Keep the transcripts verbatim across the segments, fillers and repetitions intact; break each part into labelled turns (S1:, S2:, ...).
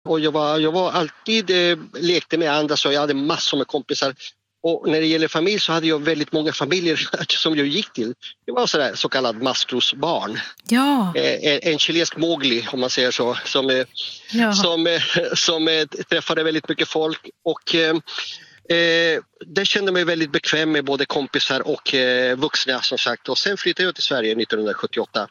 S1: Och jag var, jag var alltid eh, lekte med andra, så jag hade massor med kompisar. Och när det gäller familj så hade jag väldigt många familjer som jag gick till. Det var sådär så kallad maskrosbarn.
S2: Ja.
S1: Eh, en chilensk Mowgli, om man säger så, som, eh,
S2: Ja.
S1: som, eh, som eh, träffade väldigt mycket folk. Och eh, eh, det kände mig väldigt bekväm med både kompisar och eh, vuxna, som sagt. Och sen flyttade jag till Sverige nittonhundrasjuttioåtta.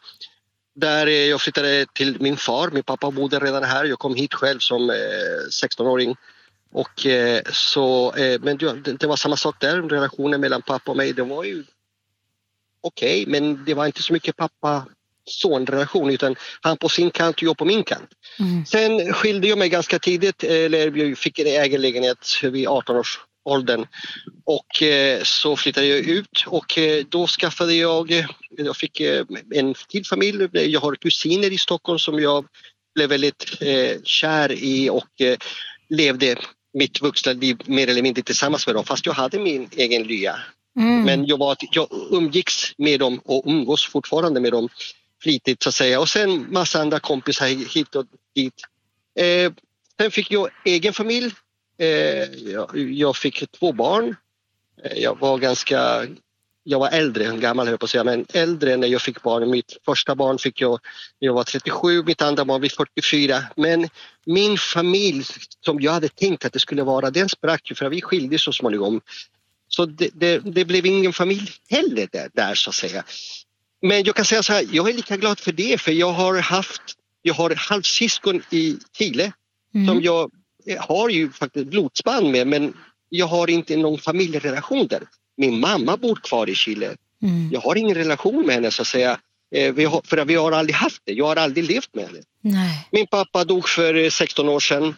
S1: Där eh, jag flyttade till min far. Min pappa bodde redan här. Jag kom hit själv som eh, sexton-åring. Och eh, så, eh, men det, det var samma sak där. Relationen mellan pappa och mig, det var ju okej, okay, men det var inte så mycket pappa-son-relation, utan han på sin kant och jag på min kant.
S2: Mm.
S1: Sen skilde jag mig ganska tidigt, eller jag fick en egen lägenhet vid arton-årsåldern. Och eh, så flyttade jag ut, och eh, då skaffade jag, jag fick eh, en till familj. Jag har kusiner i Stockholm som jag blev väldigt eh, kär i, och eh, levde mitt vuxna liv mer eller mindre tillsammans med dem, fast jag hade min egen lya. Mm. Men jag, var, jag umgicks med dem och umgås fortfarande med dem flitigt, så att säga. Och sen massa andra kompisar hit och dit. Eh, sen fick jag egen familj. Eh, jag, jag fick två barn. Eh, jag var ganska... Jag var äldre, gammal höll jag på att säga, men äldre när jag fick barn. Mitt första barn fick jag när jag var trettiosju, mitt andra barn vid fyrtiofyra. Men min familj som jag hade tänkt att det skulle vara, den sprack ju, för vi skilde så småningom. Så det, det, det blev ingen familj heller där, där så att säga. Men jag kan säga så här, jag är lika glad för det, för jag har haft, jag har halvsyskon i Chile mm. som jag har ju faktiskt blodsband med, men jag har inte någon familjerelation där. Min mamma bor kvar i Chile. Mm. Jag har ingen relation med henne, så att säga. Eh, vi har, för vi har aldrig haft det. Jag har aldrig levt med henne.
S2: Nej.
S1: Min pappa dog för sexton år sedan.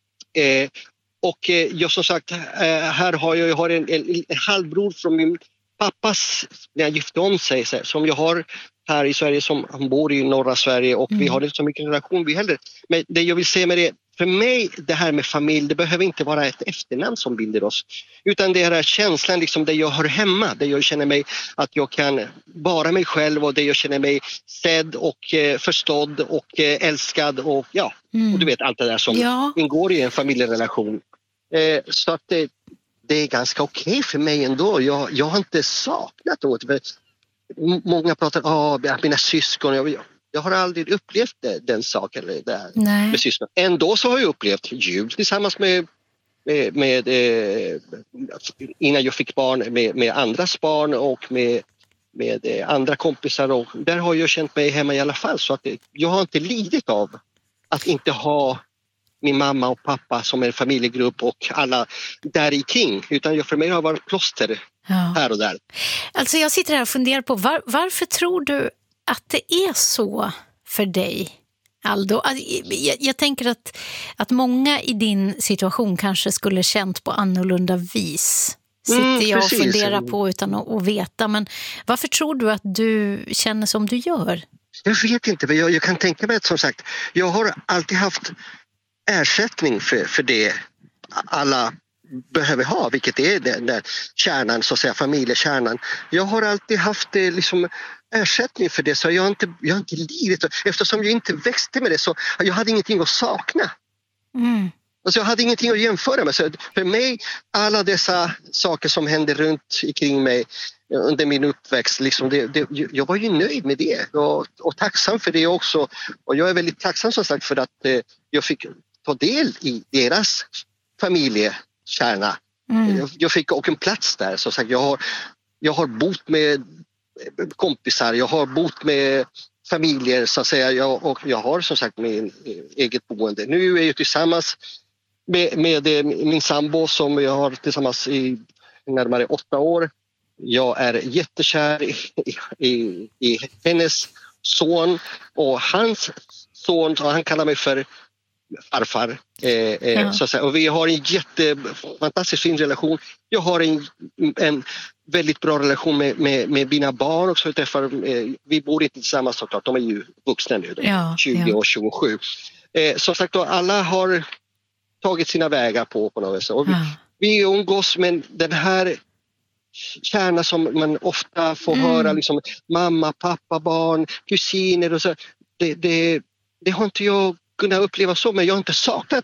S1: Eh, och eh, jag som sagt, eh, här har jag, jag har en, en, en halvbror från min pappas, när jag gifte om sig, så här, som jag har här i Sverige, som han bor i norra Sverige, och mm. vi har inte så mycket relation vi heller. Men det jag vill säga med det, för mig, det här med familj, det behöver inte vara ett efternamn som binder oss. Utan det är den här känslan liksom, där jag hör hemma. Där jag känner mig att jag kan vara mig själv, och där jag känner mig sedd och eh, förstådd och eh, älskad. Och ja, mm. och du vet allt det där som ja. ingår i en familjerelation. Eh, så att det, det är ganska okej okay för mig ändå. Jag, jag har inte saknat något. Många pratar om ah, mina syskon. Jag, Jag har aldrig upplevt det, den saken där med syskon. Ändå så har jag upplevt jul tillsammans med, med, med eh, innan jag fick barn, med, med andras barn och med, med eh, andra kompisar. Och där har jag känt mig hemma i alla fall. Så att det, jag har inte lidit av att inte ha min mamma och pappa som en familjegrupp och alla där i kring. Utan jag för mig har varit plåster ja. här och där.
S2: Alltså jag sitter här och funderar på var, varför tror du att det är så för dig, Aldo? Jag, jag tänker att, att många i din situation kanske skulle känt på annorlunda vis. Sitter mm, jag och funderar på utan att, att veta. Men varför tror du att du känner som du gör?
S1: Jag vet inte, men jag, jag kan tänka mig att, som sagt, jag har alltid haft ersättning för, för det alla behöver ha, vilket är den där kärnan, så att säga, familjekärnan. Jag har alltid haft det liksom ersättning för det, så jag har inte, jag har inte lidit. Eftersom jag inte växte med det, så jag hade ingenting att sakna. Mm. Alltså jag hade ingenting att jämföra med. Så för mig, alla dessa saker som hände runt omkring mig under min uppväxt, liksom det, det, jag var ju nöjd med det och, och tacksam för det också. Och jag är väldigt tacksam, som sagt, för att eh, jag fick ta del i deras familjekärna. Mm. Jag, jag fick också en plats där. Så sagt, jag har, jag har bott med kompisar, jag har bott med familjer, så att säga, jag, och jag har som sagt min eget boende. Nu är jag tillsammans med, med min sambo som jag har tillsammans i närmare åtta år. Jag är jättekär i, i, i hennes son och hans son, han kallar mig för farfar. Eh, eh, ja. så att säga. Och vi har en jättefantastisk fin relation. Jag har en, en väldigt bra relation med, med, med mina barn också. Träffar, eh, vi bor inte tillsammans såklart, de är ju vuxna nu,
S2: ja,
S1: tjugo
S2: ja.
S1: och tjugosju. Eh, som sagt då, alla har tagit sina vägar på, på något sätt. Och vi, ja. vi umgås, men den här kärna som man ofta får mm. höra, liksom, mamma, pappa, barn, kusiner och så, det, det, det har inte jag kunnat uppleva så, men jag har inte saknat